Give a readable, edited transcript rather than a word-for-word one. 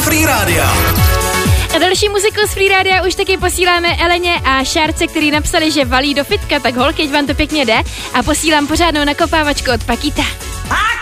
Free Rádia. A další muziku z Free Rádia už taky posíláme Eleně a Šárce, který napsali, že valí do fitka, tak holky, vám to pěkně jde. A posílám pořádnou nakopávačku od Pakita.